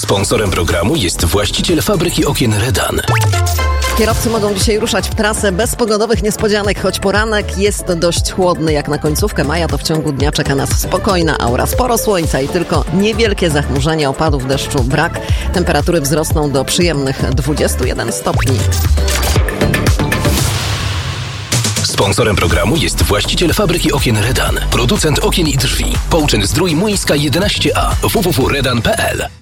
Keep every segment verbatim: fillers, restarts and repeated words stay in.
Sponsorem programu jest właściciel fabryki okien Redan. Kierowcy mogą dzisiaj ruszać w trasę bez pogodowych niespodzianek, choć poranek jest dość chłodny jak na końcówkę maja, to w ciągu dnia czeka nas spokojna aura, sporo słońca i tylko niewielkie zachmurzenie, opadów deszczu brak. Temperatury wzrosną do przyjemnych dwudziestu jeden stopni. Sponsorem programu jest właściciel fabryki okien Redan. Producent okien i drzwi. Połczyn Zdrój Młyńska jedenaście A. w w w kropka redan kropka p l.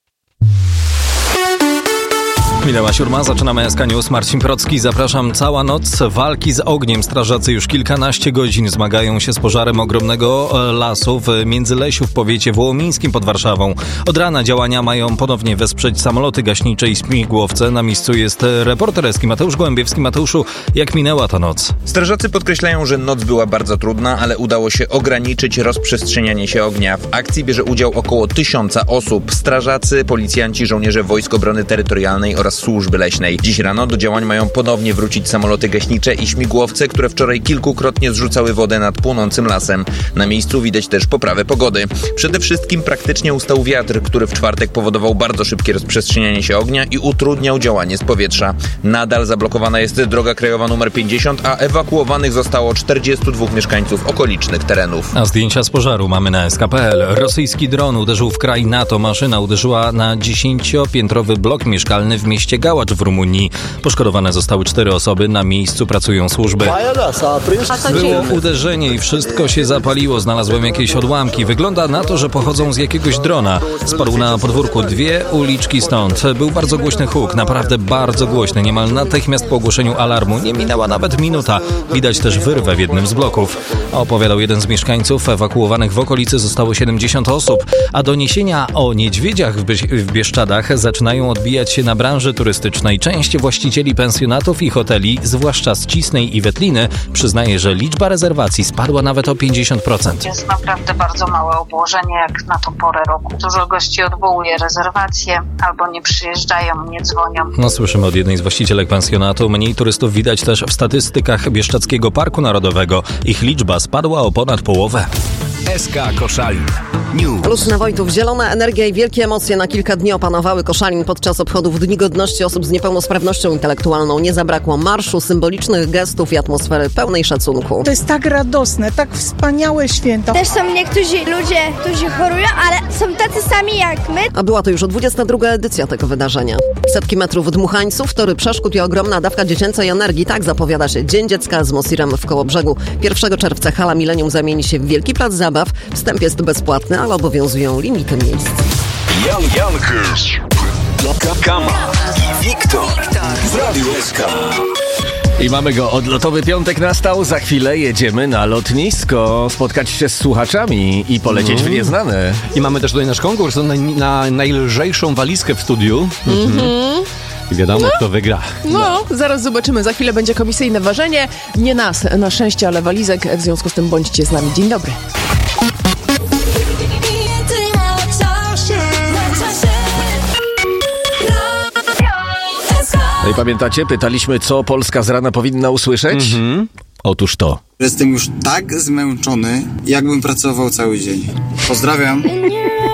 Minęła siódma, zaczynamy S K News. Marcin Procki, zapraszam. Cała noc walki z ogniem. Strażacy już kilkanaście godzin zmagają się z pożarem ogromnego lasu w Międzylesiu w powiecie wołomińskim pod Warszawą. Od rana działania mają ponownie wesprzeć samoloty gaśnicze i śmigłowce. Na miejscu jest reporter S K Mateusz Gołębiewski. Mateuszu, jak minęła ta noc? Strażacy podkreślają, że noc była bardzo trudna, ale udało się ograniczyć rozprzestrzenianie się ognia. W akcji bierze udział około tysiąca osób. Strażacy, policjanci, żołnierze Wojsk Obrony Terytorialnej oraz Służby Leśnej. Dziś rano do działań mają ponownie wrócić samoloty gaśnicze i śmigłowce, które wczoraj kilkukrotnie zrzucały wodę nad płonącym lasem. Na miejscu widać też poprawę pogody. Przede wszystkim praktycznie ustał wiatr, który w czwartek powodował bardzo szybkie rozprzestrzenianie się ognia i utrudniał działanie z powietrza. Nadal zablokowana jest droga krajowa numer pięćdziesiąt, a ewakuowanych zostało czterdziestu dwóch mieszkańców okolicznych terenów. A zdjęcia z pożaru mamy na S K kropka p l. Rosyjski dron uderzył w kraj NATO. Maszyna uderzyła na dziesięciopiętrowy blok mieszkalny w mieście Gałacz w Rumunii. Poszkodowane zostały cztery osoby. Na miejscu pracują służby. Było uderzenie i wszystko się zapaliło. Znalazłem jakieś odłamki. Wygląda na to, że pochodzą z jakiegoś drona. Spadł na podwórku dwie uliczki stąd. Był bardzo głośny huk. Naprawdę bardzo głośny. Niemal natychmiast po ogłoszeniu alarmu. Nie minęła nawet minuta. Widać też wyrwę w jednym z bloków. Opowiadał jeden z mieszkańców. Ewakuowanych w okolicy zostało siedemdziesiąt osób. A doniesienia o niedźwiedziach w, Bie- w Bieszczadach zaczynają odbijać się na branży turystycznej. Część właścicieli pensjonatów i hoteli, zwłaszcza z Cisnej i Wetliny, przyznaje, że liczba rezerwacji spadła nawet o pięćdziesiąt procent. Jest naprawdę bardzo małe obłożenie jak na tą porę roku. Dużo gości odwołuje rezerwacje albo nie przyjeżdżają, nie dzwonią. No, słyszymy od jednej z właścicielek pensjonatu. Mniej turystów widać też w statystykach Bieszczadzkiego Parku Narodowego. Ich liczba spadła o ponad połowę. S K Koszalin News. Lucyna Wojtów. Zielona energia i wielkie emocje na kilka dni opanowały Koszalin podczas obchodów Dni Godności Osób z Niepełnosprawnością Intelektualną. Nie zabrakło marszu, symbolicznych gestów i atmosfery pełnej szacunku. To jest tak radosne, tak wspaniałe święto. Też są niektórzy ludzie, którzy chorują, ale są tacy sami jak my. A była to już dwudziesta druga edycja tego wydarzenia. Setki metrów dmuchańców, tory przeszkód i ogromna dawka dziecięcej energii. Tak zapowiada się Dzień Dziecka z Mosirem w Kołobrzegu. pierwszego czerwca hala Millennium zamieni się w wielki plac zabaw. Wstęp jest bezpłatny, ale obowiązują limity miejsc. Jan Jankers, Kama i Wiktor w Radiu S K. I mamy go. Odlotowy piątek nastał. Za chwilę jedziemy na lotnisko, spotkać się z słuchaczami i polecieć mm. w nieznane. I mamy też tutaj nasz konkurs na, na najlżejszą walizkę w studiu. Mm-hmm. I wiadomo, no, kto wygra. No, zaraz zobaczymy. Za chwilę będzie komisyjne ważenie. Nie nas, na szczęście, ale walizek. W związku z tym bądźcie z nami. Dzień dobry. No i pamiętacie, pytaliśmy, co Polska z rana powinna usłyszeć? Mm-hmm. Otóż to. Jestem już tak zmęczony, jakbym pracował cały dzień. Pozdrawiam.